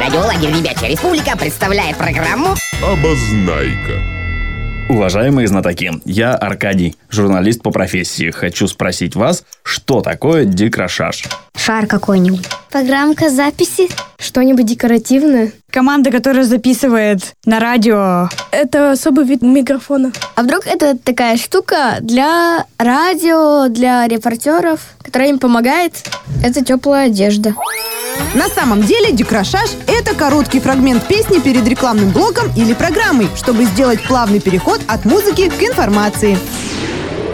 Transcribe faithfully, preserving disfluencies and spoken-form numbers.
Радио «Лагерь Ребячья Республика» представляет программу «Обознайка». Уважаемые знатоки, я Аркадий, журналист по профессии. Хочу спросить вас, что такое декрашаж? Шар какой-нибудь. Программка записи. Что-нибудь декоративное. Команда, которая записывает на радио. Это особый вид микрофона. А вдруг это такая штука для радио, для репортеров, которая им помогает? Это теплая одежда. На самом деле декрашаж – это короткий фрагмент песни перед рекламным блоком или программой, чтобы сделать плавный переход от музыки к информации.